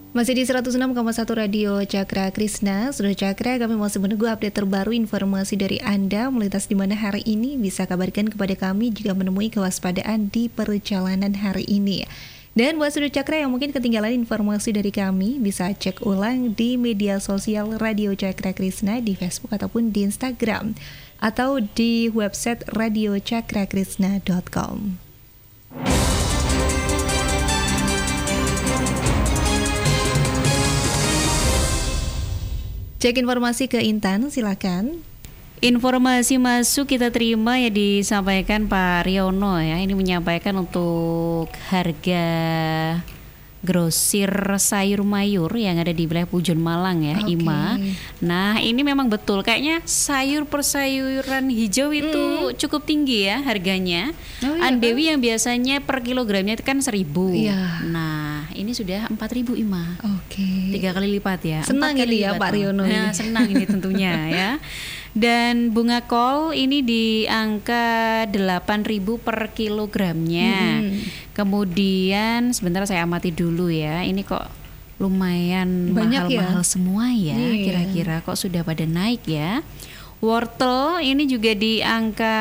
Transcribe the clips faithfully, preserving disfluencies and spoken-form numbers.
Masih di seratus enam koma satu Radio Cakra Krishna. Sudah Cakra, kami masih menunggu update terbaru informasi dari Anda melintas di mana hari ini. Bisa kabarkan kepada kami jika menemui kewaspadaan di perjalanan hari ini. Dan buat Sudut Cakra yang mungkin ketinggalan informasi dari kami, bisa cek ulang di media sosial Radio Cakra Krishna di Facebook ataupun di Instagram, atau di website radio cakra krishna dot com. Cek informasi ke Intan, silakan. Informasi masuk kita terima ya disampaikan Pak Riono ya. Ini menyampaikan untuk harga grosir sayur mayur yang ada di wilayah Pujon Malang ya, okay. Ima. Nah ini memang betul, kayaknya sayur persayuran hijau itu mm. cukup tinggi ya harganya. Oh, iya, Andewi kan? Yang biasanya per kilogramnya itu kan seribu. Iya. Nah ini sudah empat ribu Ima. Oke. Okay. Tiga kali lipat ya. Senang ini ya Pak Riono. Nah, senang ini tentunya ya. Dan bunga kol ini di angka delapan ribu per kilogramnya. Hmm. Kemudian sebentar saya amati dulu ya. Ini kok lumayan mahal-mahal ya? Semua ya. Yeah. Kira-kira kok sudah pada naik ya. Wortel ini juga di angka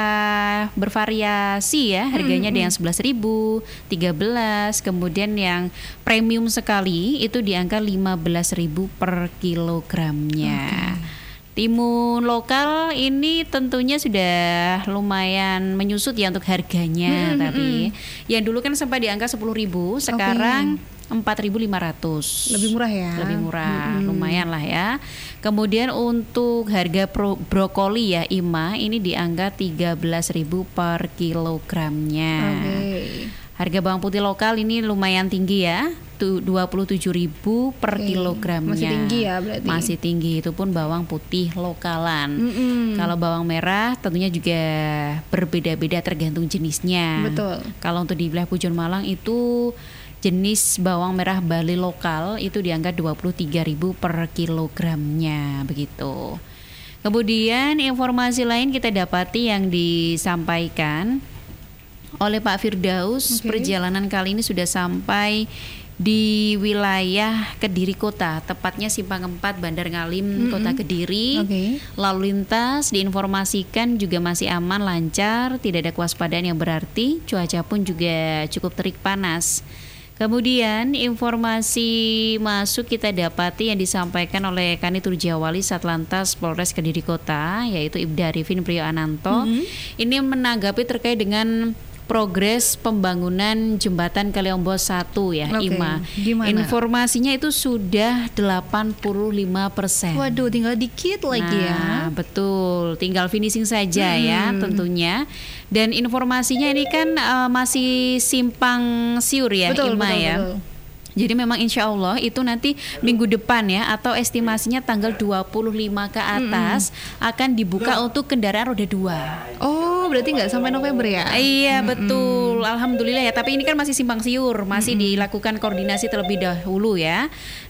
bervariasi ya. Harganya hmm, ada yang sebelas ribu, tiga belas, kemudian yang premium sekali itu di angka lima belas ribu per kilogramnya. Okay. Timun lokal ini tentunya sudah lumayan menyusut ya untuk harganya, hmm, tapi hmm. yang dulu kan sampai di angka sepuluh ribu, sekarang empat ribu lima ratus. Lebih murah ya? Lebih murah, hmm. lumayan lah ya. Kemudian untuk harga pro, brokoli ya Ima, ini di angka tiga belas ribu per kilogramnya. Okay. Harga bawang putih lokal ini lumayan tinggi ya, dua puluh tujuh ribu per okay. kilogramnya. Masih tinggi ya berarti? Masih tinggi, itu pun bawang putih lokalan. Mm-mm. Kalau bawang merah tentunya juga berbeda-beda tergantung jenisnya. Betul. Kalau untuk di wilayah Pujon Malang itu jenis bawang merah Bali lokal itu di angka dua puluh tiga ribu per kilogramnya begitu. Kemudian informasi lain kita dapati yang disampaikan oleh Pak Firdaus, okay. perjalanan kali ini sudah sampai di wilayah Kediri Kota, tepatnya Simpang empat Bandar Ngalim, mm-hmm. Kota Kediri. Okay. Lalu lintas diinformasikan juga masih aman, lancar, tidak ada kewaspadaan yang berarti, cuaca pun juga cukup terik panas. Kemudian informasi masuk kita dapati yang disampaikan oleh Kanitur Jawali Satlantas Polres Kediri Kota, yaitu Ibda Arifin Priyo Ananto. Mm-hmm. Ini menanggapi terkait dengan progres pembangunan jembatan Kaliombos satu ya, okay. Ima. Gimana? Informasinya itu sudah delapan puluh lima persen. Waduh, tinggal dikit lagi nah, ya. Betul, tinggal finishing saja hmm. ya tentunya. Dan informasinya ini kan uh, masih simpang siur ya, betul, Ima betul, ya. Betul. Jadi memang insya Allah itu nanti minggu depan ya, atau estimasinya tanggal dua puluh lima ke atas mm-hmm. akan dibuka untuk kendaraan roda dua. Oh, berarti nggak sampai November ya? Iya, mm-hmm. betul. Alhamdulillah ya. Tapi ini kan masih simpang siur, masih mm-hmm. dilakukan koordinasi terlebih dahulu ya.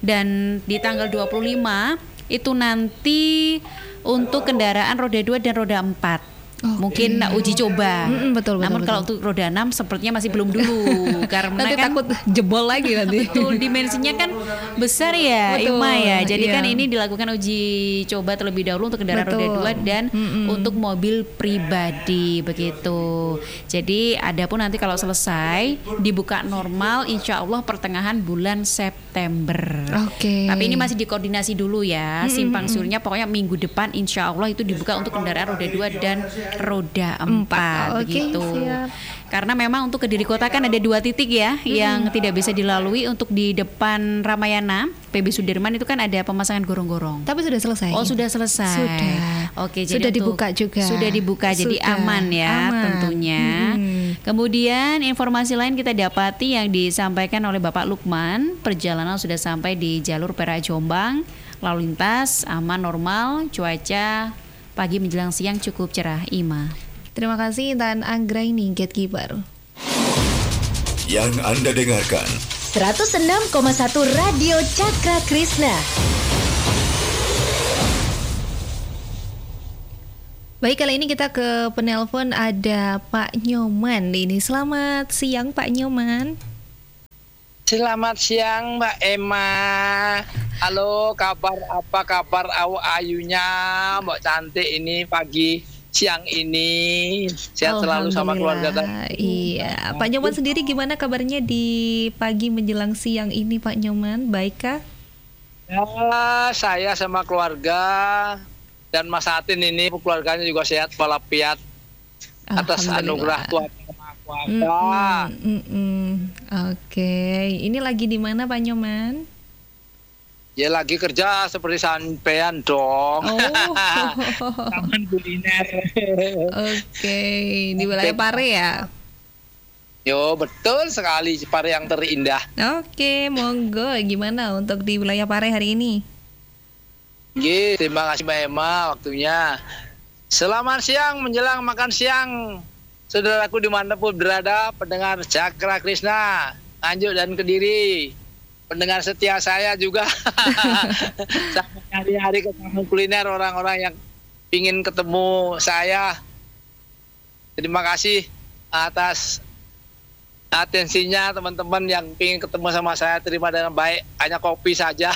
Dan di tanggal dua puluh lima itu nanti untuk kendaraan roda dua dan roda empat. Okay. Mungkin uji coba. Mm-mm, betul, betul, Namun betul. Kalau untuk roda enam sepertinya masih belum dulu karena nanti kan takut jebol lagi nanti. Betul, dimensinya kan besar ya, betul, Ima ya. Jadi iya. kan ini dilakukan uji coba terlebih dahulu untuk kendaraan betul. roda dua dan Mm-mm. untuk mobil pribadi begitu. Jadi adapun nanti kalau selesai dibuka normal insya Allah pertengahan bulan September. Oke. Okay. Tapi ini masih dikoordinasi dulu ya. Mm-mm. Simpang siurnya pokoknya minggu depan insya Allah itu dibuka untuk kendaraan roda dua dan roda empat begitu. Okay, karena memang untuk Kediri Kota kan ada dua titik ya hmm. yang tidak bisa dilalui. Untuk di depan Ramayana P B Sudirman itu kan ada pemasangan gorong-gorong. Tapi sudah selesai. Oh sudah selesai. Sudah. Oke, sudah jadi dibuka juga. Sudah dibuka sudah. Jadi aman ya aman. Tentunya. Hmm. Kemudian informasi lain kita dapati yang disampaikan oleh Bapak Lukman, perjalanan sudah sampai di jalur Perak Jombang, lalu lintas aman normal, cuaca pagi menjelang siang cukup cerah, Ima. Terima kasih Intan Anggraini, Gatekeeper. Yang Anda dengarkan seratus enam koma satu Radio Cakra Krishna. Baik, kali ini kita ke penelpon ada Pak Nyoman. Ini selamat siang Pak Nyoman. Selamat siang Mbak Emma. Halo, kabar apa kabar awak ayunya Mbak cantik ini pagi siang ini. Sehat selalu sama keluarga tadi. Iya, Pak Nyoman sendiri gimana kabarnya di pagi menjelang siang ini Pak Nyoman? Baikkah? Ya, saya sama keluarga dan Mas Atin ini keluarganya juga sehat walafiat atas anugerah Tuhan Yang Maha Kuasa. Mm, mm, mm. Oke, ini lagi di mana Pak Nyoman? Ya lagi kerja seperti sampean dong. Oh. Taman kuliner. Oke, di wilayah Pare ya? Yo, betul sekali, Pare yang terindah. Oke, monggo. Gimana untuk di wilayah Pare hari ini? Oke, terima kasih Mbak Emma waktunya. Selamat siang menjelang makan siang. Saudaraku dimanapun berada, pendengar Cakra Krishna, Nganjuk dan Kediri, pendengar setia saya juga. Sampai hari-hari ke taman kuliner orang-orang yang ingin ketemu saya. Terima kasih atas atensinya teman-teman yang ingin ketemu sama saya, terima dengan baik, hanya kopi saja.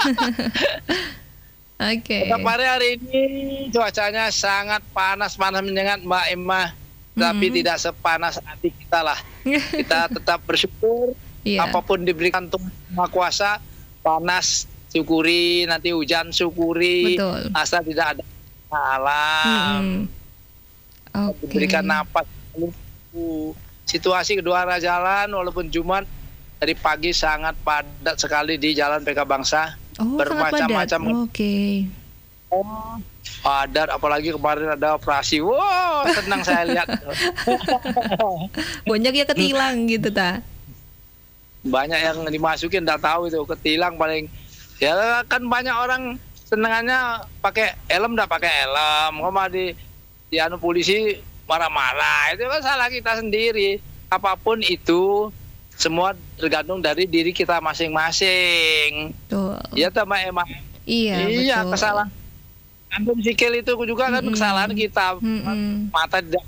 Oke. Okay. Pada hari ini cuacanya sangat panas, panas menyengat Mbak Emma. Tapi mm-hmm. tidak sepanas hati kita lah. Kita tetap bersyukur. Yeah. Apapun diberikan Tuhan Maha Kuasa, panas syukuri, nanti hujan syukuri. Betul. Asal tidak ada alam. Mm-hmm. Okay. Diberikan napas. Situasi kedua arah jalan walaupun Jumat dari pagi sangat padat sekali di Jalan P K Bangsa. Oh, bermacam-macam. Oke. Okay. Oh, padat, apalagi kemarin ada operasi. Wow, senang saya lihat. Banyak ya ketilang gitu ta. Banyak yang dimasukin, enggak tahu itu ketilang paling. Ya kan banyak orang senengannya pakai helm, enggak pakai helm. Kok malah di di anu polisi marah-marah. Itu kan salah kita sendiri. Apapun itu semua tergantung dari diri kita masing-masing. Betul. Iya tambah emang. Iya, iya betul. Kesalahan. Antum sikil itu juga kan mm-hmm. kesalahan kita. Mm-hmm. Mata tidak.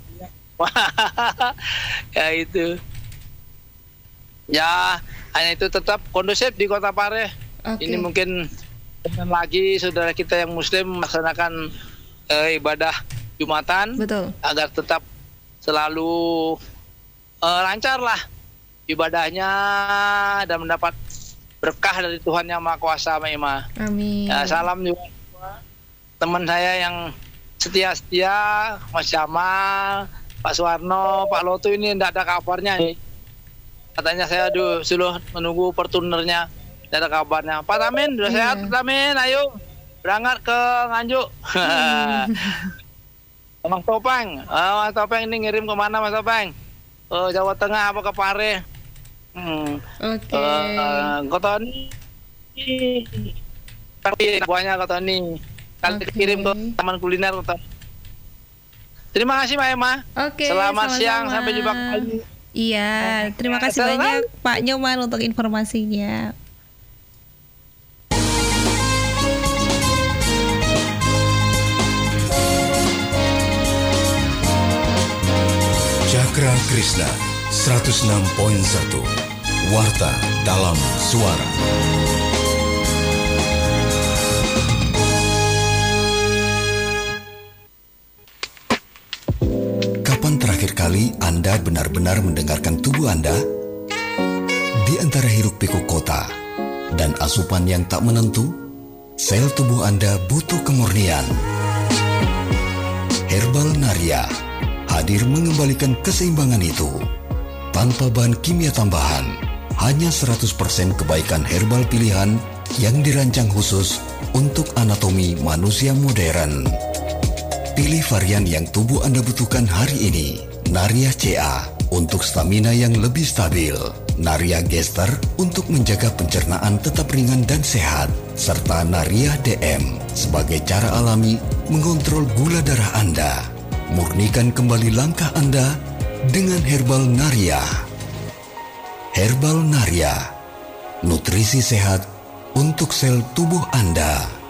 Ya itu. Ya hanya itu tetap kondusif di Kota Pare. Okay. Ini mungkin lagi saudara kita yang Muslim melaksanakan eh, ibadah Jumatan. Betul. Agar tetap selalu eh, lancar lah ibadahnya dan mendapat berkah dari Tuhan Yang Maha Kuasa, Mbak Emma. Amin. Ya, salam juga teman saya yang setia-setia, Mas Jamal, Pak Suwarno, Pak Lotu ini tidak ada kabarnya nih. Katanya saya dulu sudah menunggu pertunernya, tidak ada kabarnya. Pak Tamin, sudah iya. sehat Pak Tamin, ayo berangkat ke Nganjuk. Hmm. Mas Topeng, oh, Mas Topeng ini ngirim kemana Mas Topeng? Oh, Jawa Tengah apa ke Pare? Hmm. Oke. Okay. Uh, Kotoni, tapi buahnya Kotoni. Kali okay. Kirim ke taman kuliner Kotoni. Terima kasih Mbak Emma. Oke. Okay, selamat sama-sama. siang, sampai jumpa kembali. Iya, terima kasih Selamat. banyak Pak Nyoman untuk informasinya. Cakra Krishna seratus enam koma satu Warta dalam Suara. Kapan terakhir kali Anda benar-benar mendengarkan tubuh Anda? Di antara hiruk-pikuk kota dan asupan yang tak menentu, sel tubuh Anda butuh kemurnian. Herbal Naria hadir mengembalikan keseimbangan itu. Tanpa bahan kimia tambahan, hanya seratus persen kebaikan herbal pilihan yang dirancang khusus untuk anatomi manusia modern. Pilih varian yang tubuh Anda butuhkan hari ini. Naria C A untuk stamina yang lebih stabil. Naria Gester untuk menjaga pencernaan tetap ringan dan sehat. Serta Naria D M sebagai cara alami mengontrol gula darah Anda. Murnikan kembali langkah Anda dengan Herbal Naria. Herbal Naria, nutrisi sehat untuk sel tubuh Anda.